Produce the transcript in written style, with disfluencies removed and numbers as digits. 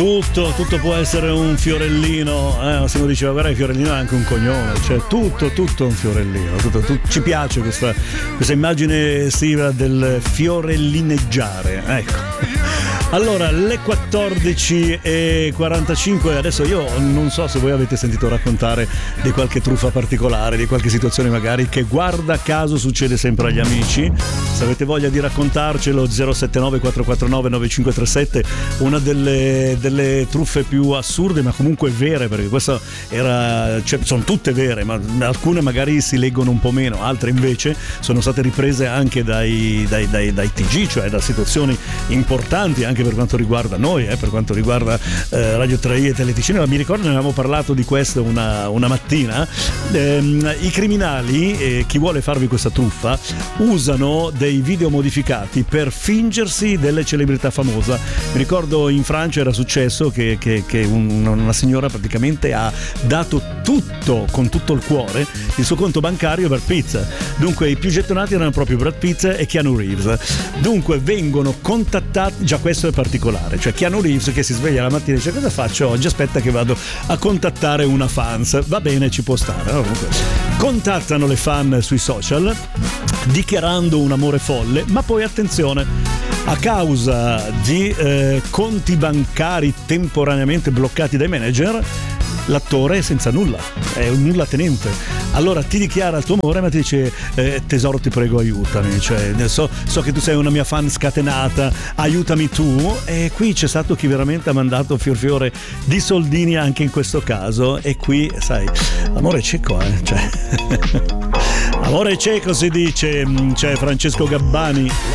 Tutto può essere un fiorellino, Massimo diceva guarda, il fiorellino è anche un cognome, cioè tutto un fiorellino, ci piace questa immagine estiva del fiorellineggiare, ecco. Allora, le 14:45, adesso io non so se voi avete sentito raccontare di qualche truffa particolare, di qualche situazione magari che guarda caso succede sempre agli amici. Se avete voglia di raccontarcelo, 079 449 9537, una delle truffe più assurde ma comunque vere, perché questa sono tutte vere, ma alcune magari si leggono un po' meno, altre invece sono state riprese anche dai TG, cioè da situazioni importanti anche per quanto riguarda noi, per quanto riguarda Radio 3 e Teleticino. Mi ricordo ne avevamo parlato di questo una mattina. I criminali, chi vuole farvi questa truffa, usano dei video modificati per fingersi delle celebrità famose. Mi ricordo in Francia era successo che una signora praticamente ha dato tutto, con tutto il cuore, il suo conto bancario per pizza. Dunque i più gettonati erano proprio Brad Pitt e Keanu Reeves. Dunque vengono contattati, già questo è particolare, cioè Keanu Reeves che si sveglia la mattina e dice cosa faccio oggi? Aspetta che vado a contattare una fans. Va bene, ci può stare, no? Contattano le fan sui social dichiarando un amore folle, ma poi attenzione, a causa di conti bancari temporaneamente bloccati dai manager, l'attore è senza nulla, è un nullatenente. Allora ti dichiara il tuo amore ma ti dice tesoro ti prego aiutami, cioè so che tu sei una mia fan scatenata, aiutami tu. E qui c'è stato chi veramente ha mandato fior di soldini anche in questo caso, e qui sai l'amore è cieco, cioè amore cieco si dice. C'è Francesco Gabbani.